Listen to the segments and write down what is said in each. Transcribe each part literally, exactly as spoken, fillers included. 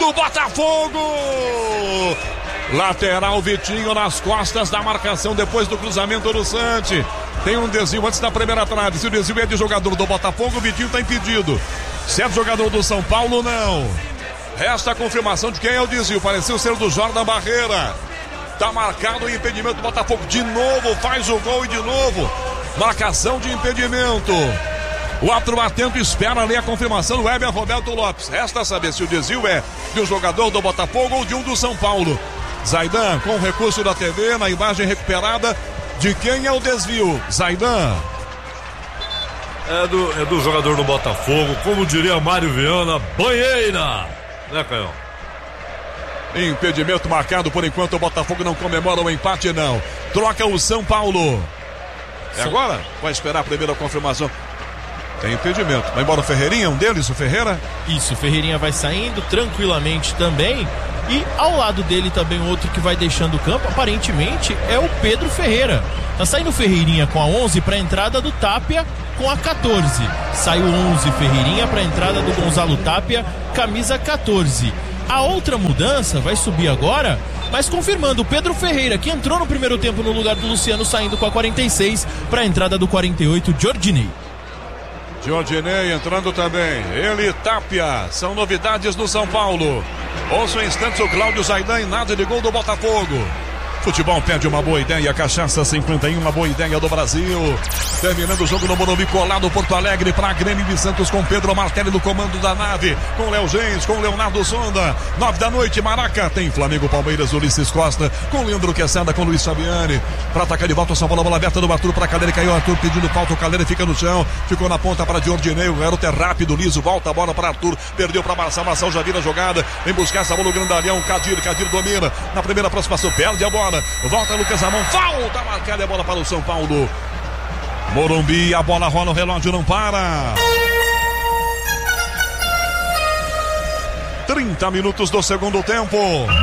do Botafogo. Lateral Vitinho nas costas da marcação depois do cruzamento do Sante. Tem um desvio antes da primeira trave. Se o desvio é de jogador do Botafogo, o Vitinho está impedido. Se é do jogador do São Paulo, não. Resta a confirmação de quem é o desvio. Pareceu ser do Jordan Barreira. Tá marcado o impedimento do Botafogo. De novo, faz o gol e de novo. Marcação de impedimento. O árbitro atento espera ali a confirmação do Weber Roberto Lopes. Resta saber se o desvio é de um jogador do Botafogo ou de um do São Paulo. Zaidan com o recurso da T V na imagem recuperada. De quem é o desvio? Zaidan. É do, é do jogador do Botafogo, como diria Mário Viana, banheira, né, Canhão? Impedimento marcado por enquanto, o Botafogo não comemora o empate, não. Troca o São Paulo. É agora? Vai esperar a primeira confirmação. Tem impedimento. Vai embora o Ferreirinha, um deles, o Ferreira? Isso, o Ferreirinha vai saindo tranquilamente também. E ao lado dele também outro que vai deixando o campo, aparentemente é o Pedro Ferreira. Tá saindo o Ferreirinha com a onze para a entrada do Tapia com a catorze. Saiu onze Ferreirinha para a entrada do Gonzalo Tapia, camisa catorze. A outra mudança vai subir agora, mas confirmando o Pedro Ferreira, que entrou no primeiro tempo no lugar do Luciano, saindo com a quarenta e seis para a entrada do quarenta e oito, Giorginei. Giorginei entrando também. Ele e Tapia são novidades no São Paulo. Ouça em instantes o Cláudio Zaidan e nada de gol do Botafogo. Futebol pede uma boa ideia, Cachaça cinquenta e um, uma boa ideia do Brasil. Terminando o jogo no Morumbi, colado Porto Alegre para Grêmio de Santos com Pedro Martelli no comando da nave, com Léo Gens, com Leonardo Sonda. Nove da noite, Maraca, tem Flamengo, Palmeiras, Ulisses Costa, com Leandro Quesada, com Luiz Fabiani. Para atacar de volta o São Paulo, a bola aberta do Arthur para Calera, caiu o Arthur pedindo falta, o Calera fica no chão, ficou na ponta para Giorginei, o garoto é rápido, liso, volta a bola para Arthur, perdeu para Marçal, Marçal já vira a jogada, vem buscar essa bola o grandalhão, Cadir, Cadir domina, na primeira aproximação, perde a bola. Volta Lucas Ramon, falta marcada a bola para o São Paulo. Morumbi, a bola rola, o relógio não para. trinta minutos do segundo tempo.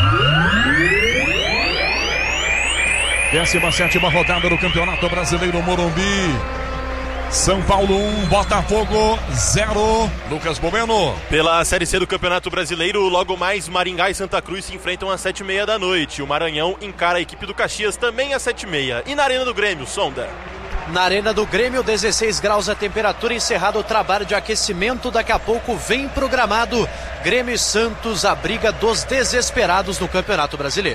décima sétima rodada do Campeonato Brasileiro Morumbi. São Paulo um, Botafogo zero. Lucas Bomeno. Pela Série C do Campeonato Brasileiro, logo mais Maringá e Santa Cruz se enfrentam às sete e meia da noite. O Maranhão encara a equipe do Caxias também às sete e meia. E na Arena do Grêmio, Sonda. Na Arena do Grêmio, dezesseis graus a temperatura, encerrado o trabalho de aquecimento. Daqui a pouco vem programado Grêmio e Santos, a briga dos desesperados no Campeonato Brasileiro.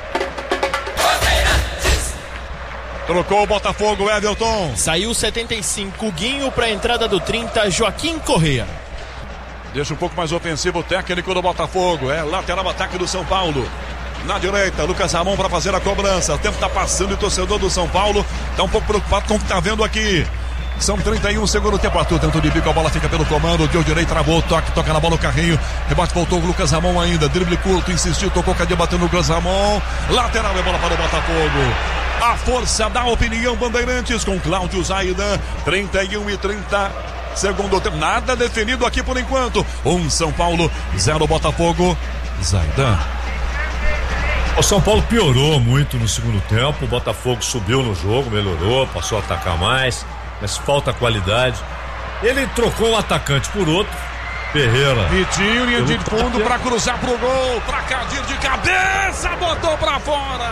Trocou o Botafogo, Everton. Saiu setenta e cinco, Guinho para a entrada do trinta, Joaquim Correa. Deixa um pouco mais ofensivo o técnico do Botafogo. É lateral ataque do São Paulo. Na direita, Lucas Ramon para fazer a cobrança. O tempo está passando e o torcedor do São Paulo está um pouco preocupado com o que está vendo aqui. São trinta e um, segundo tempo. Arthur tenta de bico, a bola fica pelo comando. Deu direito, travou, toque, toca na bola o carrinho. Rebote, voltou o Lucas Ramon ainda. Drible curto, insistiu, tocou, cadê batendo no Lucas Ramon. Lateral é bola para o Botafogo. A força da opinião Bandeirantes com Cláudio Zaidan. trinta e um e trinta. Segundo tempo, nada definido aqui por enquanto. Um São Paulo, zero Botafogo. Zaidan. O São Paulo piorou muito no segundo tempo. O Botafogo subiu no jogo, melhorou, passou a atacar mais, mas falta qualidade. Ele trocou um atacante por outro. Ferreira. Vitinho, linha de fundo para cruzar pro gol. Para Cadir de cabeça, botou para fora.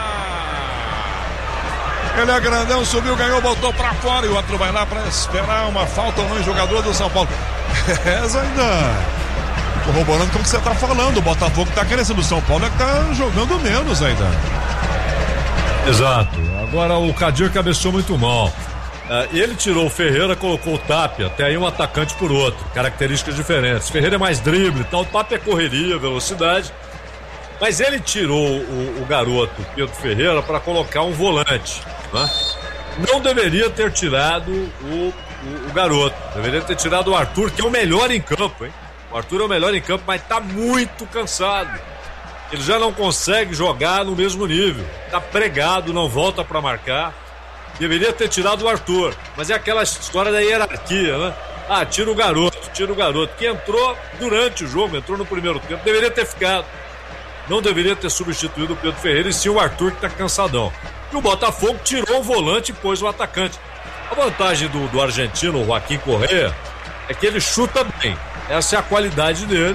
Ele é grandão, subiu, ganhou, botou pra fora. E o outro vai lá pra esperar uma falta ou não em jogador do São Paulo. É, Zaidan. Corroborando com o que você tá falando. O Botafogo tá crescendo, o São Paulo é que tá jogando menos, Zaidan. Exato. Agora o Cadir cabeceou muito mal. Uh, ele tirou o Ferreira, colocou o Tapia. Até aí um atacante por outro. Características diferentes. Ferreira é mais drible e tal. O Tapia é correria, velocidade. Mas ele tirou o, o garoto Pedro Ferreira para colocar um volante, né? Não deveria ter tirado o, o, o garoto. Deveria ter tirado o Arthur, que é o melhor em campo, hein? O Arthur é o melhor em campo, mas tá muito cansado. Ele já não consegue jogar no mesmo nível. Tá pregado, não volta para marcar. Deveria ter tirado o Arthur. Mas é aquela história da hierarquia, né? Ah, tira o garoto, tira o garoto. Que entrou durante o jogo, entrou no primeiro tempo. Deveria ter ficado. Não deveria ter substituído o Pedro Ferreira e sim o Arthur, que tá cansadão. E o Botafogo tirou o volante e pôs o atacante. A vantagem do, do argentino, o Joaquim Correa, é que ele chuta bem. Essa é a qualidade dele.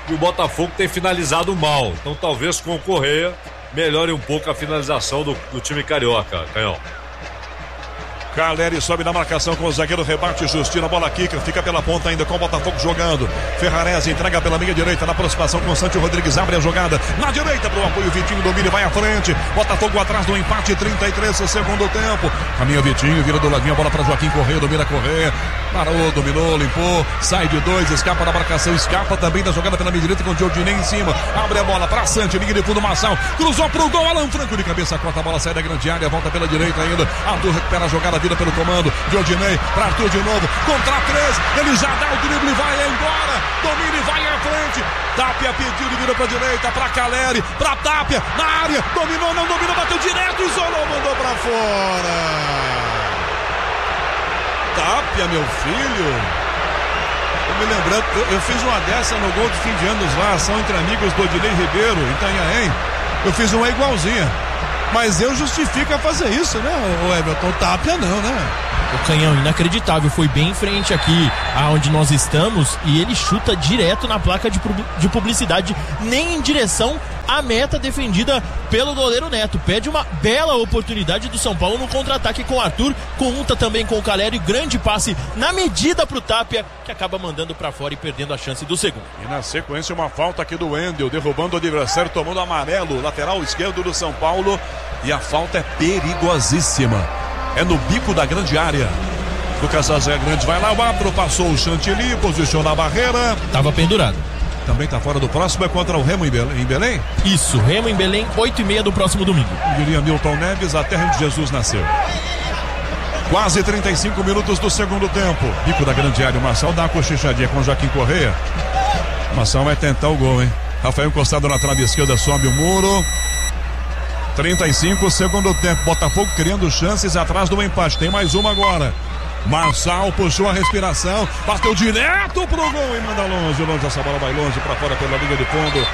e o Botafogo tem finalizado mal. Então talvez com o Correia melhore um pouco a finalização do, do time carioca, Canhão. Caleri sobe na marcação com o zagueiro, rebate Justino, a bola quica, fica pela ponta ainda com o Botafogo jogando. Ferrarese entrega pela meia direita na aproximação com o Santi Rodrigues, abre a jogada na direita para o apoio, Vitinho domina e vai à frente. Botafogo atrás do empate, trinta e três, segundo tempo. Caminha Vitinho, vira do ladinho, a bola para Joaquim Correia, domina Correia, parou, dominou, limpou, sai de dois, escapa da marcação, escapa também da jogada pela meia direita com o Diodinei em cima, abre a bola para Santi, liga de fundo, Marçal, cruzou pro gol, Alan Franco de cabeça, corta a bola, sai da grande área, volta pela direita ainda, Arthur recupera a jogada, pelo comando, Diodinei para Arthur de novo, contra três, ele já dá o drible, vai embora, domina e vai à frente, Tapia pediu, vira para direita, para Caleri, para Tapia, na área, dominou, não dominou, bateu direto, isolou, mandou para fora. Tapia, meu filho. Eu me lembrando, eu, eu fiz uma dessa no gol de fim de anos lá, ação entre amigos do Odinei Ribeiro, em Itanhaém. Eu fiz uma igualzinha. Mas eu justifico a fazer isso, né, o Everton? Tapia não, né? O Canhão, inacreditável, foi bem em frente aqui aonde nós estamos e ele chuta direto na placa de, de publicidade, nem em direção à meta defendida pelo goleiro Neto. Pede uma bela oportunidade do São Paulo no contra-ataque com o Arthur, conta também com o Caleri, grande passe na medida pro Tapia, que acaba mandando pra fora e perdendo a chance do segundo. E na sequência uma falta aqui do Wendel, derrubando o adversário, tomando amarelo, lateral esquerdo do São Paulo, e a falta é perigosíssima. É no bico da grande área. Lucas Azegrande vai lá, o árbitro passou o Chantilly, posiciona a barreira. Tava pendurado. Também tá fora do próximo, é contra o Remo em Belém? Em Belém? Isso, Remo em Belém, oito e meia do próximo domingo. Diria Milton Neves, a terra onde Jesus nasceu. Quase trinta e cinco minutos do segundo tempo. Bico da grande área, o Marçal dá uma cochichadinha com o Joaquim Correia. O Marçal vai tentar o gol, hein? Rafael encostado na trave esquerda, sobe o muro. trinta e cinco, segundo tempo. Botafogo criando chances atrás do empate. Tem mais uma agora. Marçal puxou a respiração, bateu direto pro gol e manda longe, longe. Essa bola vai longe para fora pela linha de fundo.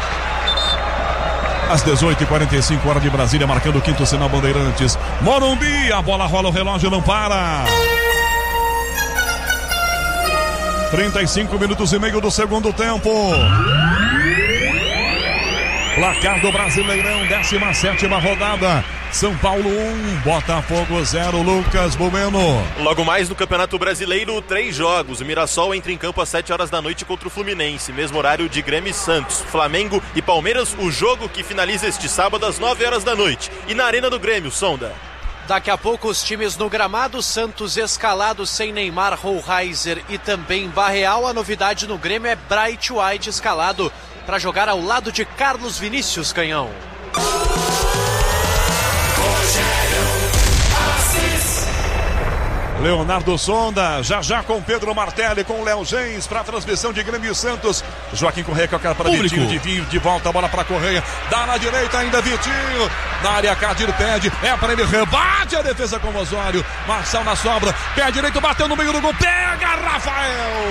Às dezoito e quarenta e cinco, hora de Brasília, marcando o quinto sinal Bandeirantes. Morumbi, a bola rola, o relógio não para. trinta e cinco minutos e meio do segundo tempo. Placar do Brasileirão, décima sétima rodada. São Paulo um, Botafogo zero, Lucas Bueno. Logo mais no Campeonato Brasileiro, três jogos. O Mirassol entra em campo às sete horas da noite contra o Fluminense, mesmo horário de Grêmio e Santos. Flamengo e Palmeiras, o jogo que finaliza este sábado às nove horas da noite. E na Arena do Grêmio, Sonda. Daqui a pouco os times no gramado, Santos escalado sem Neymar, Hohlheiser e também Barreal. A novidade no Grêmio é Bright White escalado para jogar ao lado de Carlos Vinícius, Canhão. Leonardo Sonda, já já com Pedro Martelli, com Léo Gens para a transmissão de Grêmio e Santos. Joaquim Correia, que é o cara para Vitinho, de vir de volta, a bola para Correia, dá na direita ainda Vitinho, na área Cadir pede, é para ele, rebate a defesa com o Osório, Marçal na sobra, pé direito, bateu no meio do gol, pega Rafael.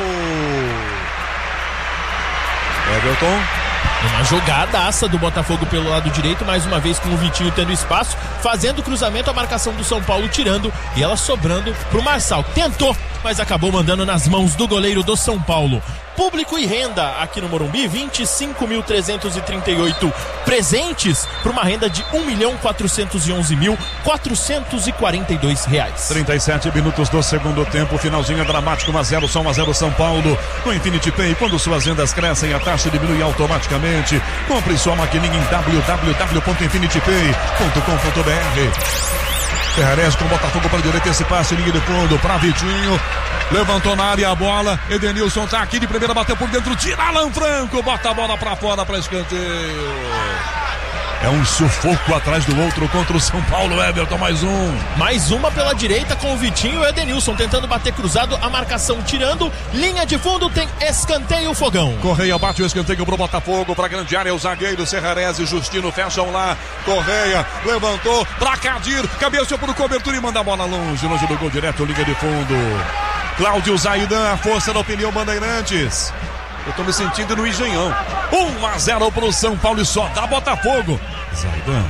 Everton. Uma jogadaça do Botafogo pelo lado direito, mais uma vez com o Vitinho tendo espaço, fazendo o cruzamento, a marcação do São Paulo tirando e ela sobrando pro Marçal. Tentou, mas acabou mandando nas mãos do goleiro do São Paulo. Público e renda aqui no Morumbi, vinte e cinco mil trezentos e trinta e oito presentes para uma renda de um milhão quatrocentos e onze mil quatrocentos e quarenta e dois reais. trinta e sete minutos do segundo tempo, finalzinho dramático, um a zero, só um a zero São Paulo. No Infinity Pay, quando suas vendas crescem, a taxa diminui automaticamente. Compre sua maquininha em w w w ponto infinity pay ponto com ponto b r. Ferrarese com o Botafogo para a direita, esse passe, linha de fundo para Vitinho, levantou na área a bola, Edenilson tá aqui de primeira, bateu por dentro, tira Alan Franco, bota a bola para fora para escanteio. É um sufoco atrás do outro contra o São Paulo, Everton, mais um. Mais uma pela direita com o Vitinho e o Edenilson tentando bater cruzado, a marcação tirando, linha de fundo, tem escanteio, Fogão. Correia bate o escanteio pro Botafogo, pra grande área, o zagueiro Serrarese e Justino fecham lá. Correia levantou pra Cadir, cabeceou por cobertura e manda a bola longe, longe do gol direto, linha de fundo. Cláudio Zaidan, a força da opinião Bandeirantes. Eu tô me sentindo no Engenhão. um a zero pro São Paulo e só dá Botafogo. Zaidan.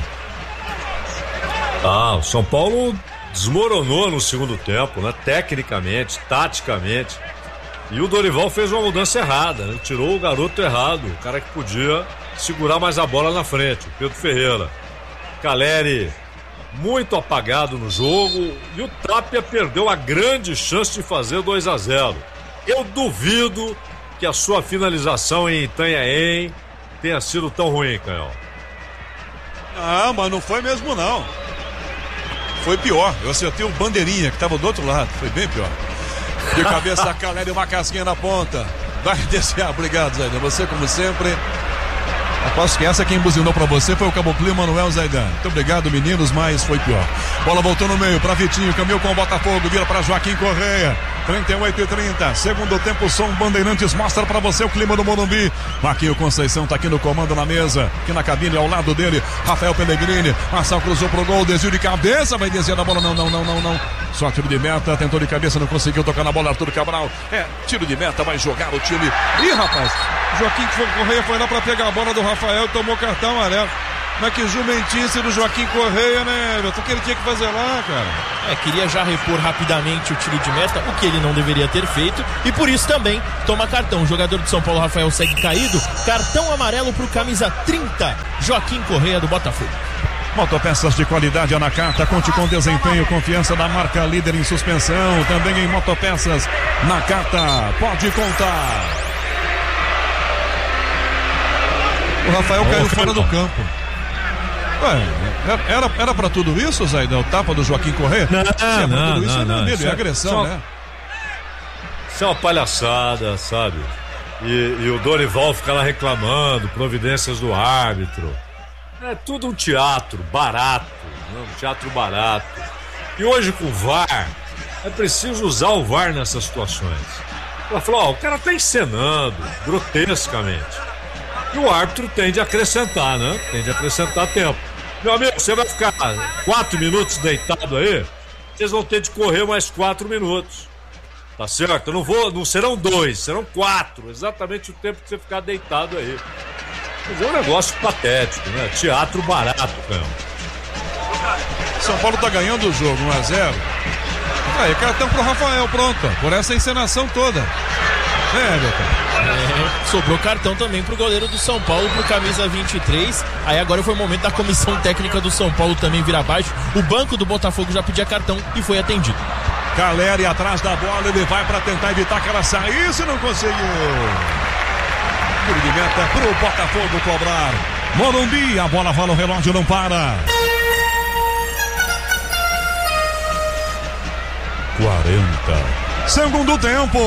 Ah, o São Paulo desmoronou no segundo tempo, né? Tecnicamente, taticamente. E o Dorival fez uma mudança errada, né? Tirou o garoto errado, o cara que podia segurar mais a bola na frente, o Pedro Ferreira. Caleri muito apagado no jogo e o Tapia perdeu a grande chance de fazer dois a zero. Eu duvido que a sua finalização em Itanhaém tenha sido tão ruim, Canhão. Ah, mas não foi mesmo não. Foi pior. Eu acertei o bandeirinha que estava do outro lado. Foi bem pior. De cabeça a Caleri, uma casquinha na ponta. Vai descer. Obrigado, Zaidan. Você, como sempre. Aposto que essa quem buzinou pra você foi o Caboclo Manuel Zaidan. Muito obrigado, meninos, mas foi pior. Bola voltou no meio pra Vitinho, caminhou com o Botafogo, vira pra Joaquim Correia. trinta e oito e trinta, segundo tempo, o som Bandeirantes mostra pra você o clima do Morumbi. Marquinho Conceição tá aqui no comando na mesa, aqui na cabine, ao lado dele, Rafael Pellegrini. Marçal cruzou pro gol, desvio de cabeça, vai descer na bola, não, não, não, não, não. Só tiro de meta, tentou de cabeça, não conseguiu tocar na bola, Arthur Cabral. É, tiro de meta, vai jogar o time. Ih, rapaz, Joaquim Correia foi lá pra pegar a bola do Rafael e tomou cartão amarelo. Mas que jumentice do Joaquim Correia, né, Everton? O que ele tinha que fazer lá, cara? É, queria já repor rapidamente o tiro de meta, o que ele não deveria ter feito, e por isso também toma cartão. O jogador de São Paulo, Rafael, segue caído. Cartão amarelo pro camisa trinta, Joaquim Correia, do Botafogo. Motopeças de qualidade Anacata, conte com desempenho, confiança da marca líder em suspensão. Também em motopeças Nakata, pode contar. O Rafael caiu oh, fora do campo. Ué, era, era pra tudo isso, Zaidan? O tapa do Joaquim Correia? Não, é não, tudo isso, não, não, dele, isso é agressão, só, né? Isso é uma palhaçada, sabe? E, e o Dorival fica lá reclamando, providências do árbitro. É tudo um teatro barato, né? Um teatro barato. E hoje com o V A R, é preciso usar o V A R nessas situações. Ela falou, ó, o cara tá encenando grotescamente. E o árbitro tende a acrescentar, né? Tende a acrescentar tempo. Meu amigo, você vai ficar quatro minutos deitado aí, vocês vão ter de correr mais quatro minutos. Tá certo? Eu não vou, não serão dois, serão quatro. Exatamente o tempo que você ficar deitado aí. Mas é um negócio patético, né? Teatro barato, cara. São Paulo tá ganhando o jogo, um a zero. Aí, cartão pro Rafael, pronto. Por essa encenação toda. É, Everton. É, sobrou cartão também pro goleiro do São Paulo, pro camisa vinte e três. Aí agora foi o momento da comissão técnica do São Paulo também vir abaixo. O banco do Botafogo já pedia cartão e foi atendido. Caleri atrás da bola, ele vai pra tentar evitar que ela saísse, não conseguiu. Tiro de meta pro Botafogo cobrar. Morumbi, a bola rola, o relógio não para. quarenta. Segundo tempo.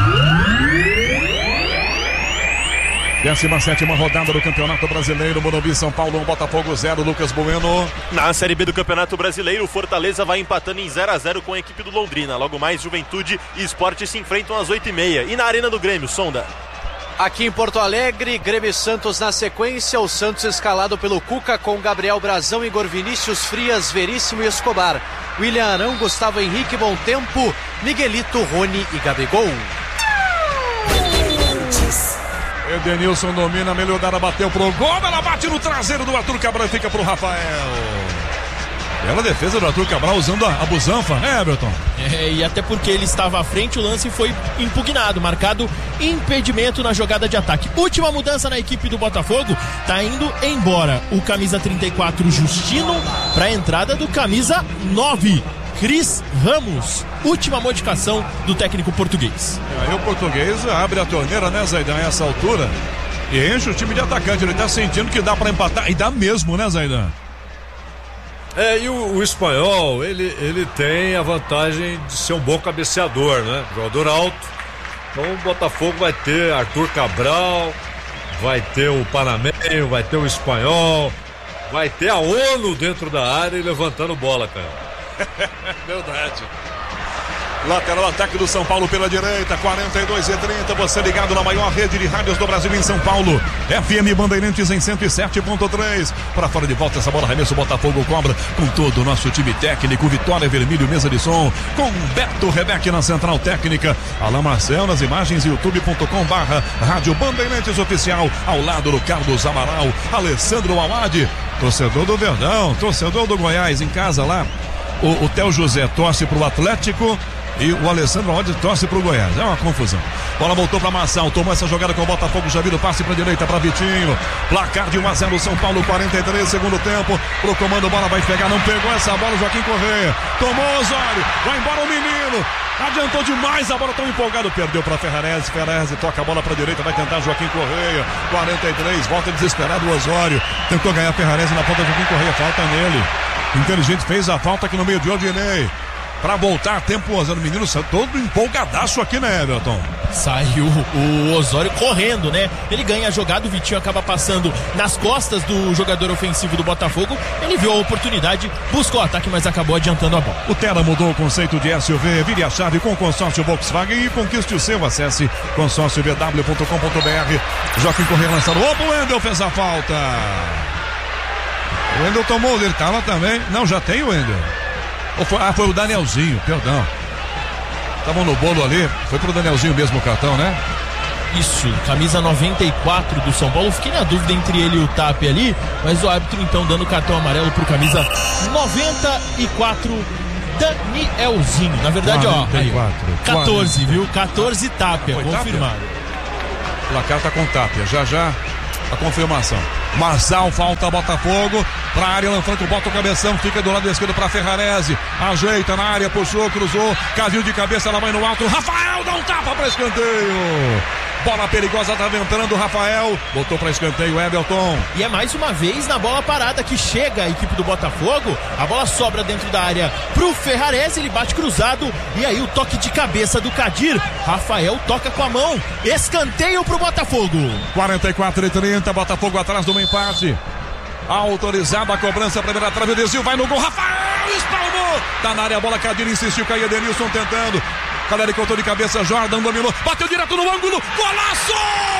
décima sétima rodada do Campeonato Brasileiro. Morumbi, São Paulo, um, Botafogo zero. Lucas Bueno. Na Série B do Campeonato Brasileiro, o Fortaleza vai empatando em zero a zero com a equipe do Londrina. Logo mais, Juventude e Sport se enfrentam às oito e meia. E na Arena do Grêmio, Sonda. Aqui em Porto Alegre, Grêmio e Santos na sequência. O Santos escalado pelo Cuca com Gabriel Brazão, Igor Vinícius, Frias, Veríssimo e Escobar. William Arão, Gustavo Henrique, Bom Tempo, Miguelito, Rony e Gabigol. Edenilson domina, Melhorada bateu pro gol, ela bate no traseiro do Arthur Cabral e fica pro Rafael. Bela defesa do Arthur Cabral usando a, a busanfa, é, Everton? É, e até porque ele estava à frente, o lance foi impugnado, marcado impedimento na jogada de ataque. Última mudança na equipe do Botafogo, tá indo embora o camisa trinta e quatro Justino para a entrada do camisa nove, Cris Ramos. Última modificação do técnico português. Aí o português abre a torneira, né, Zaidan, a essa altura, e enche o time de atacante. Ele tá sentindo que dá para empatar, e dá mesmo, né, Zaidan? É, e o, o espanhol, ele, ele tem a vantagem de ser um bom cabeceador, né? Jogador alto. Então o Botafogo vai ter Arthur Cabral, vai ter o Panamenho, vai ter o espanhol, vai ter a ONU dentro da área e levantando bola, cara. Verdade. Lateral ataque do São Paulo pela direita, quarenta e dois e trinta, você ligado na maior rede de rádios do Brasil em São Paulo, F M Bandeirantes em cento e sete ponto três. Para fora de volta, essa bola arremesso, Botafogo cobra com todo o nosso time técnico, Vitória Vermelho, mesa de som, com Beto Rebeque na central técnica, Alain Marcel nas imagens, youtube ponto com barra Rádio Bandeirantes Oficial, ao lado do Carlos Amaral, Alessandro Awad, torcedor do Verdão, torcedor do Goiás em casa lá. O, o Theo José torce pro Atlético, e o Alessandro Rhodes torce pro Goiás. É uma confusão. Bola voltou pra Marçal, tomou essa jogada com o Botafogo, já vira o passe pra direita, pra Vitinho. Placar de um a zero, São Paulo, quarenta e três, segundo tempo. Pro comando, bola vai pegar, não pegou essa bola, Joaquim Correia. Tomou Osório, vai embora o menino. Adiantou demais, a bola tão empolgado, perdeu pra Ferrarese. Ferrarese toca a bola pra direita, vai tentar Joaquim Correia. quarenta e três, volta desesperado o Osório. Tentou ganhar Ferrarese na ponta, Joaquim Correia, falta nele. Inteligente fez a falta aqui no meio de Odinei. Pra voltar a tempo, o Osório, menino todo empolgadaço aqui, né, Everton? Saiu o Osório correndo, né? Ele ganha a jogada, o Vitinho acaba passando nas costas do jogador ofensivo do Botafogo. Ele viu a oportunidade, buscou o ataque, mas acabou adiantando a bola. O Terra mudou o conceito de S U V, vire a chave com o consórcio Volkswagen e conquiste o seu. Acesse consórcio v w ponto com ponto b r. Joaquim Correia lançado. Opa, o Wendel fez a falta. O Wendel tomou, ele tava também. Não, já tem o Wendel. Foi, ah, foi o Danielzinho, perdão. Estavam no bolo ali, foi pro Danielzinho mesmo o cartão, né? Isso, camisa noventa e quatro do São Paulo. Fiquei na dúvida entre ele e o Tapia ali, mas o árbitro então dando cartão amarelo pro camisa noventa e quatro, Danielzinho. Na verdade, quarenta e quatro, ó, aí, quatorze, viu? quatorze Tapia, foi confirmado. Tapia? O placar tá com Tapia, já já a confirmação. Marçal, falta Botafogo, pra área, Lanfranco bota o cabeção, fica do lado esquerdo pra Ferrarese, ajeita na área, puxou, cruzou, caiu de cabeça, ela vai no alto, Rafael dá um tapa pra escanteio. Bola perigosa, tava entrando o Rafael, botou pra escanteio, Everton. E é mais uma vez na bola parada que chega a equipe do Botafogo, a bola sobra dentro da área pro Ferrarese, ele bate cruzado, e aí o toque de cabeça do Kadir, Rafael toca com a mão, escanteio pro Botafogo. quarenta e quatro e trinta, Botafogo atrás do empate. Autorizada a cobrança, primeira trave, desvio, vai no gol, Rafael espalmou, tá na área, a bola, Kadir insistiu, caiu Edenilson tentando. Caleri cortou de cabeça, Jordan dominou, bateu direto no ângulo, golaço!